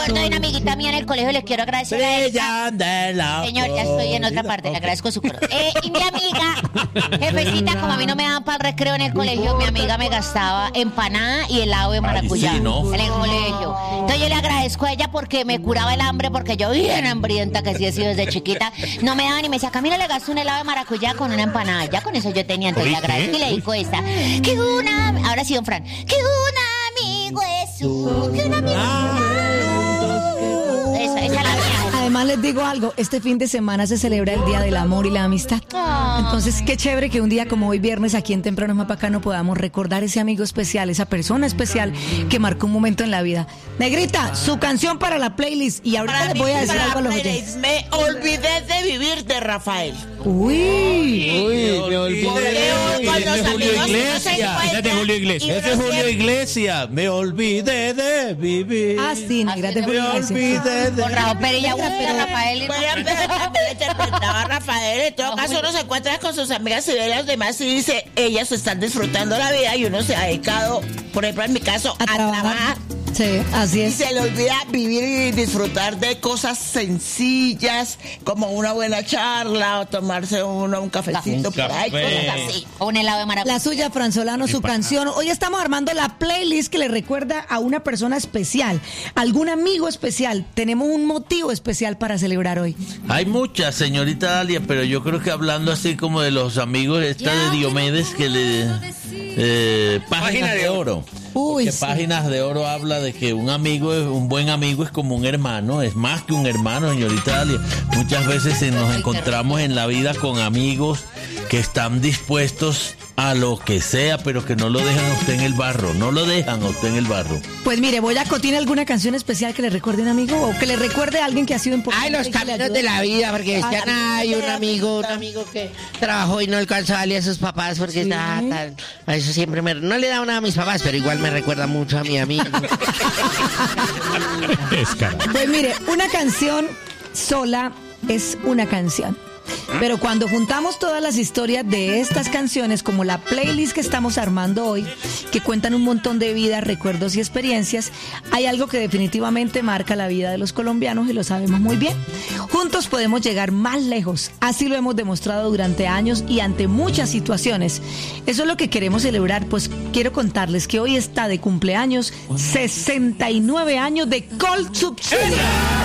recuerdo de una amiguita mía en el colegio, les quiero agradecer a ella. Señor, ya estoy en otra parte, le agradezco su coro. Y mi amiga, jefecita, como a mí no me daban para el recreo en el colegio, mi amiga me gastaba empanada y helado de maracuyá en el colegio. Entonces yo le agradezco a ella porque me curaba el hambre, porque yo bien hambrienta que sí he sido desde chiquita, no me daban y me decía, Camila, le gasto un helado de maracuyá con una empanada. Ya con eso yo tenía, entonces le agradezco y le dedico esta. Ahora sí, don Fran. Que un amigo es que un amigo esa es la mía. Además les digo algo, este fin de semana se celebra el Día del Amor y la Amistad. Entonces qué chévere que un día como hoy viernes aquí en Temprano es Más Bacano podamos recordar ese amigo especial, esa persona especial que marcó un momento en la vida. Negrita, su canción para la playlist, y ahorita les voy a decir algo a los oyentes. Me olvidé de vivir, de Rafael. Uy, me olvidé. Ese es Julio Iglesias. Ese es Julio Iglesias. Ese es Julio Iglesias. Me olvidé de vivir. Ah, sí, negra, de Julio Iglesias. Me olvidé de... Con Rafael Perilla, Rafael. También interpretaba a Rafael. En todo caso, uno se encuentra con sus amigas y ve a las demás y dice, ellas están disfrutando la vida y uno se ha dedicado, por ejemplo, en mi caso, a trabajar. Sí, así es. Y se le olvida vivir y disfrutar de cosas sencillas, como una buena charla o tomarse un cafecito por ahí, cosas así. O un helado de maracuyá. La suya, Fran Solano, su canción. Hoy estamos armando la playlist que le recuerda a una persona especial, algún amigo especial. Tenemos un motivo especial para celebrar hoy. Hay muchas, señorita Dalia, pero yo creo que hablando así como de los amigos, esta de Diomedes que le... Páginas de Oro. Uy, que sí. Páginas de Oro habla de que un buen amigo es como un hermano, es más que un hermano, señorita Dalia. Muchas veces nos encontramos en la vida con amigos que están dispuestos a lo que sea, pero que no lo dejan a usted en el barro, Pues mire, Boyaco, ¿tiene alguna canción especial que le recuerde a un amigo o que le recuerde a alguien que ha sido importante? Ay, los caminos de la vida, porque decían, hay un amigo que trabajó y no alcanzó a darle a sus papás porque estaba tan... A eso siempre no le daba nada a mis papás, pero igual me recuerda mucho a mi amigo. Pues mire, una canción sola es una canción. Pero cuando juntamos todas las historias de estas canciones, como la playlist que estamos armando hoy, que cuentan un montón de vidas, recuerdos y experiencias, hay algo que definitivamente marca la vida de los colombianos y lo sabemos muy bien. Juntos podemos llegar más lejos. Así lo hemos demostrado durante años y ante muchas situaciones. Eso es lo que queremos celebrar, pues quiero contarles que hoy está de cumpleaños 69 años de Colsubsidio.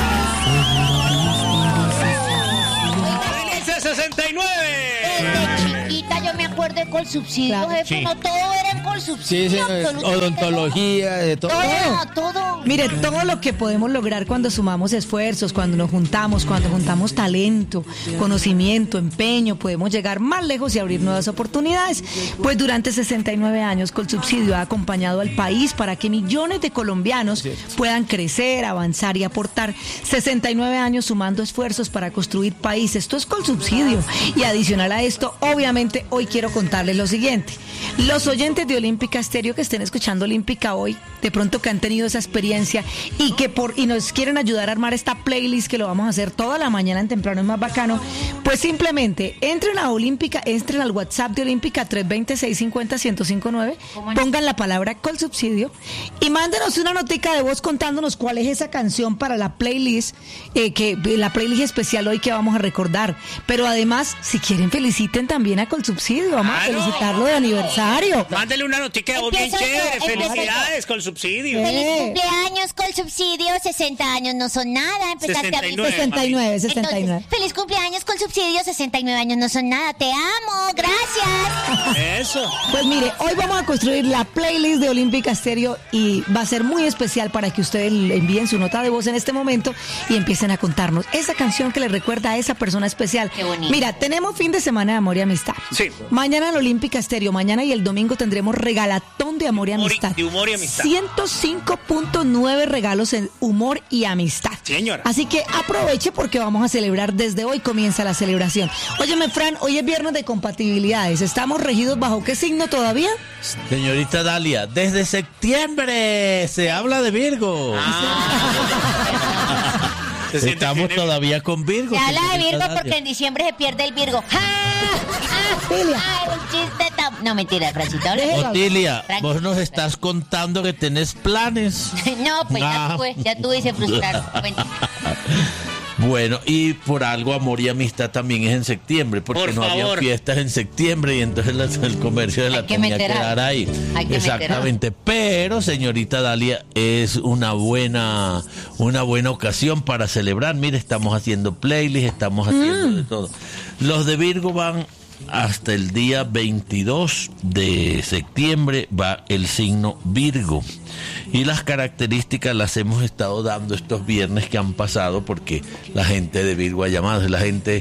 69. Desde chiquita yo me acuerdo de Colsubsidio, Claro. jefe. Sí. No todo era en Colsubsidio. Sí, sí, absolutamente odontología, de todo. todo. Mire, todo lo que podemos lograr cuando sumamos esfuerzos, cuando nos juntamos, cuando juntamos talento, conocimiento, empeño, podemos llegar más lejos y abrir nuevas oportunidades. Pues durante 69 años, Colsubsidio ha acompañado al país para que millones de colombianos puedan crecer, avanzar y aportar. 69 años sumando esfuerzos para construir país. Esto es Colsubsidio. Y adicional a esto, obviamente, hoy quiero contarles lo siguiente. Los oyentes de Olímpica Estéreo que estén escuchando Olímpica hoy, de pronto que han tenido esa experiencia y nos quieren ayudar a armar esta playlist que lo vamos a hacer toda la mañana en Temprano es Más Bacano, pues simplemente entren a Olímpica, entren al WhatsApp de Olímpica 320-650-1059, pongan la palabra Colsubsidio y mándenos una notica de voz contándonos cuál es esa canción para la playlist, la playlist especial hoy que vamos a recordar. Pero además, si quieren, feliciten también a Colsubsidio, vamos a felicitarlo de aniversario. Mándale una notica de voz bien Empiezo yo, chévere. empiezo Felicidades con subsidio. Feliz cumpleaños, Colsubsidio. 60 años no son nada. Empezaste a 69. 69. Entonces, feliz cumpleaños, Colsubsidio. 69 años no son nada. Te amo. Gracias. Eso. Pues mire, hoy vamos a construir la playlist de Olímpica Estéreo y va a ser muy especial para que ustedes le envíen su nota de voz en este momento y empiecen a contarnos esa canción que les recuerda a esa persona especial. Qué bonito. Mira, tenemos fin de semana de amor y amistad. Sí. Mañana en Olímpica Estéreo, mañana y el domingo tendremos regalatón de amor y amistad. De humor y amistad. 105.9 regalos en humor y amistad. Señora. Así que aproveche porque vamos a celebrar desde hoy, comienza la celebración. Óyeme, Fran, hoy es viernes de compatibilidades. ¿Estamos regidos bajo qué signo todavía? Señorita Dalia, desde septiembre se habla de Virgo. Estamos todavía con Virgo. Se habla de señorita Virgo Dalia. porque en diciembre se pierde el Virgo. Un chiste tan... No, mentira, Francita. Otilia, Tranquila. vos nos estás contando que tenés planes. No, pues ya tuve y se frustraron. Bueno. Bueno, y por algo Amor y Amistad también es en septiembre, porque Por no favor. había fiestas en septiembre y entonces el comercio de Hay la que tenía que meter dar ahí. Hay que Exactamente, pero señorita Dalia, es una buena ocasión para celebrar. Mire, estamos haciendo playlist, estamos haciendo de todo. Los de Virgo van hasta el día 22 de septiembre, va el signo Virgo. Y las características las hemos estado dando estos viernes que han pasado, porque la gente de Virgo ha llamado, la gente...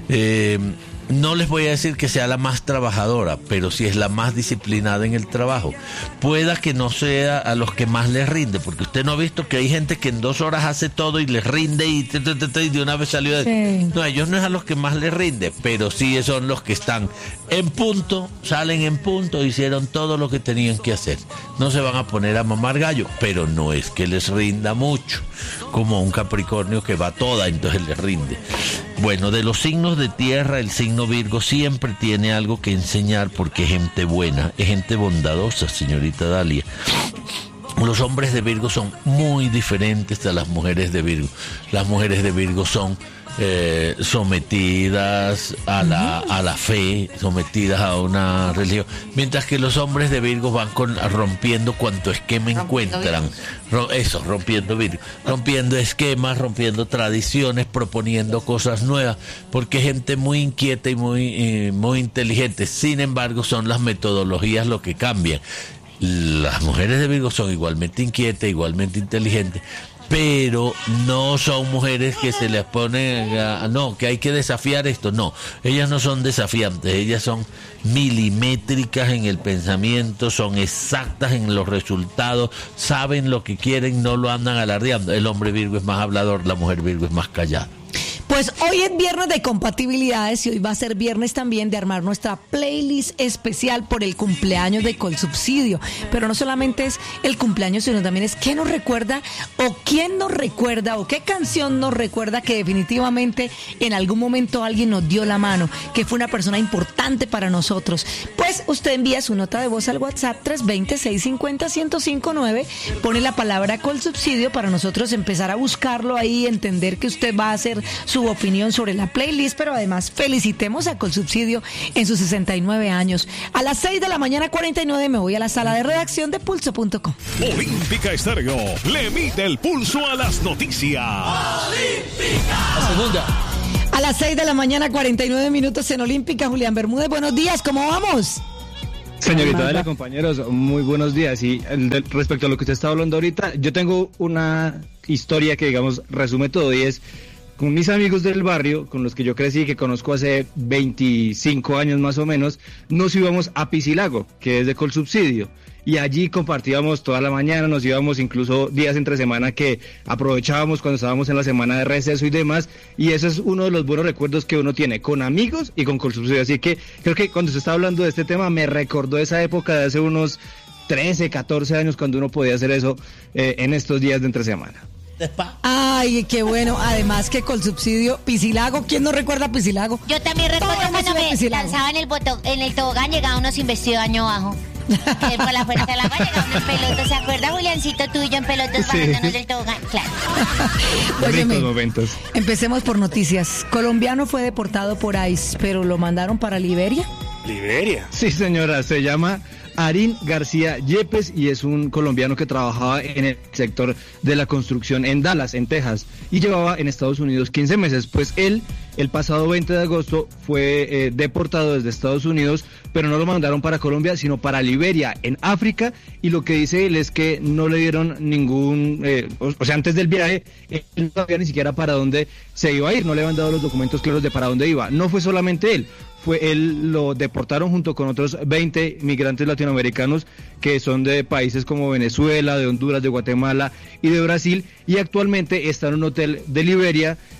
no les voy a decir que sea la más trabajadora, pero sí es la más disciplinada en el trabajo. Pueda que no sea a los que más les rinde, porque usted no ha visto que hay gente que en 2 horas hace todo y les rinde y de una vez salió de... Sí. No, ellos no es a los que más les rinde, pero sí son los que están en punto, salen en punto, hicieron todo lo que tenían que hacer. No se van a poner a mamar gallo, pero no es que les rinda mucho, como un Capricornio que va toda, entonces les rinde. Bueno, de los signos de tierra, el signo Virgo siempre tiene algo que enseñar porque es gente buena, es gente bondadosa, señorita Dalia. Los hombres de Virgo son muy diferentes a las mujeres de Virgo. Las mujeres de Virgo son sometidas a la fe, sometidas a una religión, mientras que los hombres de Virgo van rompiendo cuanto esquema encuentran. Rompiendo Virgo, rompiendo esquemas, rompiendo tradiciones, proponiendo cosas nuevas, porque es gente muy inquieta y muy inteligente. Sin embargo, son las metodologías lo que cambian. Las mujeres de Virgo son igualmente inquietas, igualmente inteligentes, pero no son mujeres que se les ponen que hay que desafiar esto. No, ellas no son desafiantes, ellas son milimétricas en el pensamiento, son exactas en los resultados, saben lo que quieren, no lo andan alardeando. El hombre Virgo es más hablador, la mujer Virgo es más callada. Pues hoy es viernes de compatibilidades y hoy va a ser viernes también de armar nuestra playlist especial por el cumpleaños de Colsubsidio. Pero no solamente es el cumpleaños, sino también es qué nos recuerda o quién nos recuerda o qué canción nos recuerda que definitivamente en algún momento alguien nos dio la mano, que fue una persona importante para nosotros. Pues usted envía su nota de voz al WhatsApp 320-650-1059, pone la palabra Colsubsidio para nosotros empezar a buscarlo ahí, entender que usted va a hacer su opinión sobre la playlist, pero además felicitemos a Colsubsidio en sus 69 años. A las 6:49 me voy a la sala de redacción de pulso.com. Olímpica Estéreo le mide el pulso a las noticias. La segunda. A las 6:49 en Olímpica, Julián Bermúdez, buenos días, ¿cómo vamos? Señorita Dalia, compañeros, muy buenos días. Y respecto a lo que usted está hablando ahorita, yo tengo una historia que, digamos, resume todo, y es con mis amigos del barrio, con los que yo crecí, que conozco hace 25 años más o menos, nos íbamos a Piscilago, que es de Colsubsidio, y allí compartíamos toda la mañana, nos íbamos incluso días entre semana que aprovechábamos cuando estábamos en la semana de receso y demás, y eso es uno de los buenos recuerdos que uno tiene con amigos y con Colsubsidio. Así que creo que cuando usted está hablando de este tema me recordó esa época de hace unos 13, 14 años cuando uno podía hacer eso en estos días de entre semana. Ay, qué bueno. Además que Colsubsidio, Piscilago, ¿quién no recuerda Piscilago? Yo también recuerdo Todos cuando hemos ido a me Piscilago. lanzaba en el tobogán, llegaban unos sin vestido año abajo. Por la fuerza del agua llegaban en pelotos. ¿Se acuerda, Juliancito, tú y yo en pelotos bajándonos del tobogán? Claro. Óyeme, Ricos momentos. empecemos por noticias. Colombiano fue deportado por ICE, pero lo mandaron para Liberia. Liberia. Sí, señora, se llama Arín García Yepes y es un colombiano que trabajaba en el sector de la construcción en Dallas, en Texas, y llevaba en Estados Unidos 15 meses. Pues él, el pasado 20 de agosto, fue deportado desde Estados Unidos, pero no lo mandaron para Colombia, sino para Liberia, en África, y lo que dice él es que no le dieron ningún, o sea, antes del viaje, él no sabía ni siquiera para dónde se iba a ir, no le habían dado los documentos claros de para dónde iba. No fue solamente él. Él lo deportaron junto con otros 20 migrantes latinoamericanos que son de países como Venezuela, de Honduras, de Guatemala y de Brasil, y actualmente está en un hotel de Liberia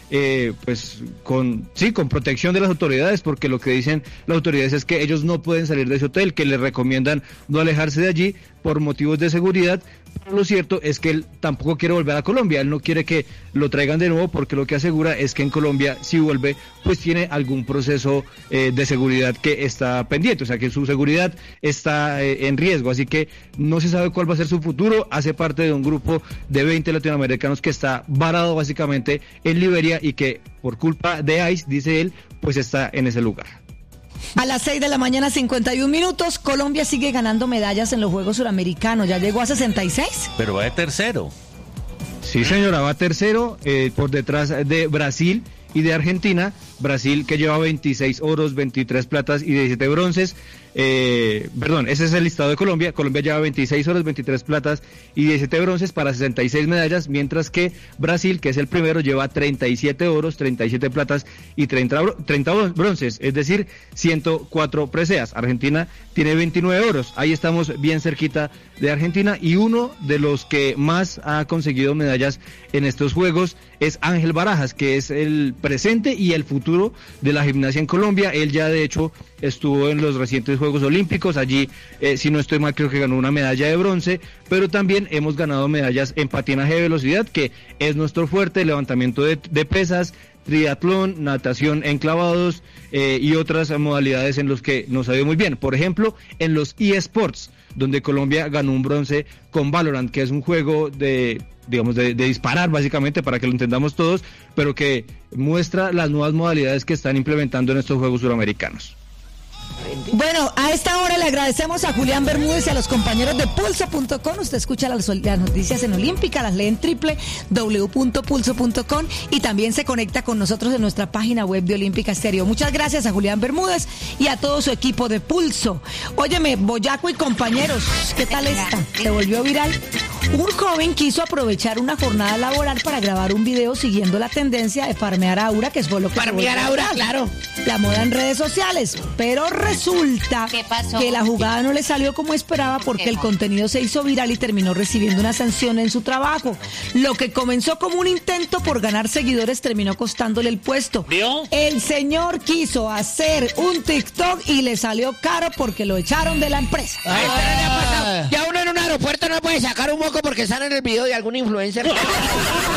pues con protección de las autoridades, porque lo que dicen las autoridades es que ellos no pueden salir de ese hotel, que les recomiendan no alejarse de allí por motivos de seguridad. Pero lo cierto es que él tampoco quiere volver a Colombia, él no quiere que lo traigan de nuevo, porque lo que asegura es que en Colombia, si vuelve, pues tiene algún proceso de seguridad que está pendiente, o sea que su seguridad está en riesgo, así que no se sabe cuál va a ser su futuro. Hace parte de un grupo de 20 latinoamericanos que está varado básicamente en Liberia y que por culpa de ICE, dice él, pues está en ese lugar. A las 6 de la mañana, 51 minutos, Colombia sigue ganando medallas en los Juegos Suramericanos, ya llegó a 66. Pero va de tercero. Sí, señora, va tercero, por detrás de Brasil y de Argentina. Brasil, que lleva 26 oros, 23 platas y 17 bronces. Ese es el listado de Colombia. Colombia lleva 26 oros, 23 platas y 17 bronces para 66 medallas, mientras que Brasil, que es el primero, lleva 37 oros, 37 platas y 30 bronces, es decir, 104 preseas. Argentina tiene 29 oros. Ahí estamos bien cerquita de Argentina, y uno de los que más ha conseguido medallas en estos Juegos es Ángel Barajas, que es el presente y el futuro de la gimnasia en Colombia. Él ya de hecho estuvo en los recientes Juegos Olímpicos, allí si no estoy mal creo que ganó una medalla de bronce, pero también hemos ganado medallas en patinaje de velocidad, que es nuestro fuerte, levantamiento de pesas, triatlón, natación en clavados y otras modalidades en los que nos ha ido muy bien. Por ejemplo, en los eSports, donde Colombia ganó un bronce con Valorant, que es un juego de disparar básicamente, para que lo entendamos todos, pero que muestra las nuevas modalidades que están implementando en estos Juegos Suramericanos. Bueno, a esta hora le agradecemos a Julián Bermúdez y a los compañeros de Pulso.com. Usted escucha las noticias en Olímpica, las lee en www.pulso.com y también se conecta con nosotros en nuestra página web de Olímpica Estéreo. Muchas gracias a Julián Bermúdez y a todo su equipo de Pulso. Óyeme, Boyaco y compañeros, ¿qué tal esta? ¿Se volvió viral? Un joven quiso aprovechar una jornada laboral para grabar un video siguiendo la tendencia de farmear aura, que es lo que farmear aura, claro, la moda en redes sociales, pero resulta que la jugada no le salió como esperaba, porque el contenido se hizo viral y terminó recibiendo una sanción en su trabajo. Lo que comenzó como un intento por ganar seguidores terminó costándole el puesto. ¿Vio? El señor quiso hacer un TikTok y le salió caro porque lo echaron de la empresa. Ya uno en un aeropuerto no puede sacar un moco porque sale en el video de algún influencer.